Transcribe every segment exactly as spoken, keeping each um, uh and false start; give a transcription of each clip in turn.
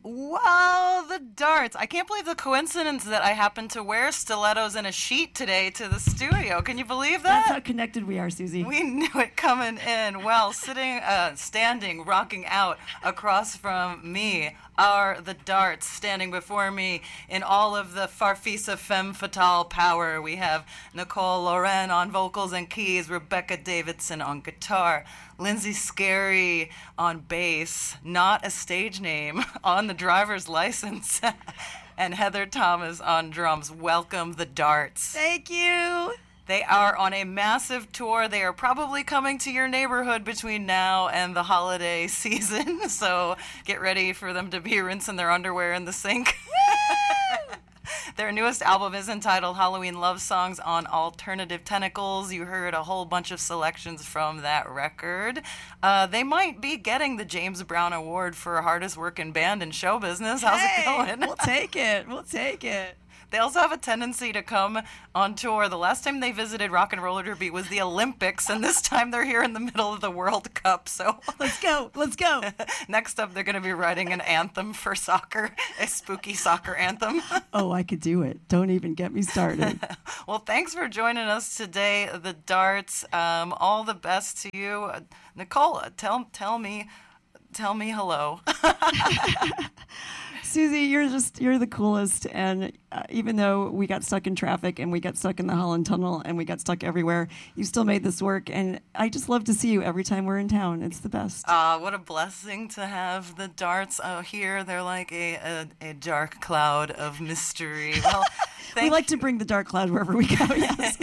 Wow, the darts. I can't believe the coincidence that I happen to wear stilettos and a sheet today to the studio. Can you believe that? That's how connected we are, Susie. We knew it coming in. Well, sitting, uh, standing, rocking out across from me are the darts. Standing before me in all of the Farfisa Femme Fatale power. We have Nicole Loren on vocals and keys, Rebecca Davidson on guitar, Lindsay Scary on bass, not a stage name, on the driver's license, and Heather Thomas on drums. Welcome, the darts. Thank you. They are on a massive tour. They are probably coming to your neighborhood between now and the holiday season, so get ready for them to be rinsing their underwear in the sink. Their newest album is entitled Halloween Love Songs on Alternative Tentacles. You heard a whole bunch of selections from that record. Uh, they might be getting the James Brown Award for hardest working band in show business. How's hey, it going? We'll take it. We'll take it. They also have a tendency to come on tour. The last time they visited Rock and Roller Derby was the Olympics, and this time they're here in the middle of the World Cup. So let's go. Let's go. Next up, they're going to be writing an anthem for soccer, a spooky soccer anthem. Oh, I could do it. Don't even get me started. Well, thanks for joining us today, the Darts. Um, all the best to you. Uh, Nicole, tell, tell me, tell me hello. Susie, you're just, you're the coolest. And uh, even though we got stuck in traffic and we got stuck in the Holland Tunnel and we got stuck everywhere, you still made this work. And I just love to see you every time we're in town. It's the best. Ah, uh, what a blessing to have the darts out here. They're like a, a, a dark cloud of mystery. Well, we like to bring the dark cloud wherever we go, yes.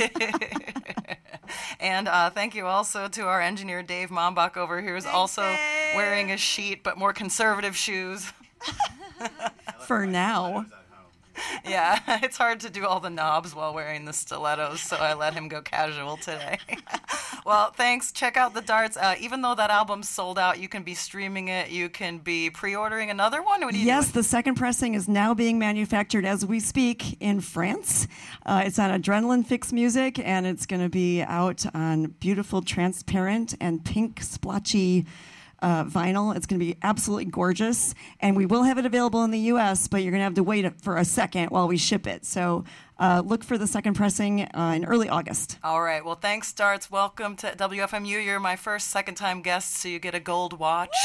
And uh, thank you also to our engineer, Dave Mombach, over here, who's Thanks, also Dave. wearing a sheet, but more conservative shoes. For now. Yeah, it's hard to do all the knobs while wearing the stilettos, so I let him go casual today. Well, thanks. Check out the darts. Uh, even though that album's sold out, you can be streaming it. You can be pre-ordering another one. What are you yes, doing? The second pressing is now being manufactured as we speak in France. Uh, it's on Adrenaline Fix Music, and it's going to be out on beautiful, transparent, and pink splotchy Uh, vinyl. It's going to be absolutely gorgeous, and we will have it available in the U S, but you're going to have to wait for a second while we ship it. So uh, look for the second pressing uh, in early August. All right. Well, thanks, Darts. Welcome to W F M U. You're my first second-time guest, so you get a gold watch.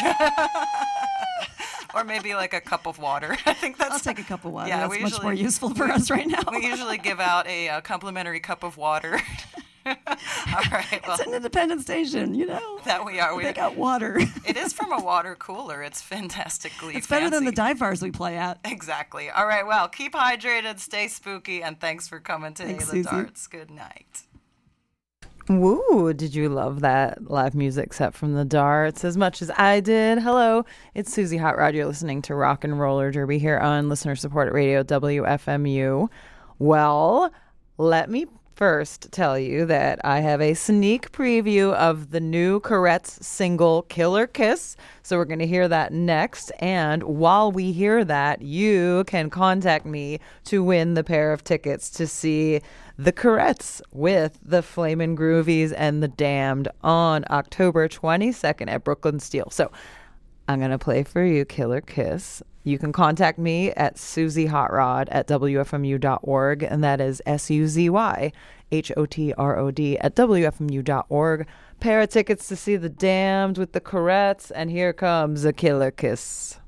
Or maybe like a cup of water. I think that's... I'll take a cup of water. Yeah, that's we much usually, more useful for us right now. We usually give out a, a complimentary cup of water. All right. Well, it's an independent station, you know. That we are. We they got water. It is from a water cooler. It's fantastically It's better fancy. than the dive bars we play at. Exactly. All right. Well, keep hydrated, stay spooky, and thanks for coming today, Thanks, the Susie. Darts. Good night. Woo, did you love that live music set from the Darts as much as I did? Hello, it's Susie Hot Rod. You're listening to Rock and Roller Derby here on listener-supported radio W F M U. Well, let me first tell you that I have a sneak preview of the new Courettes single, Killer Kiss. So we're going to hear that next. And while we hear that, you can contact me to win the pair of tickets to see the Courettes with the Flamin' Groovies and the Damned on October twenty-second at Brooklyn Steel. So I'm going to play for you Killer Kiss. You can contact me at Suzy Hot Rod at W F M U dot org, and that is S U Z Y H O T R O D at W F M U dot org. Pair of tickets to see the Damned with the Courettes, and here comes a Killer Kiss.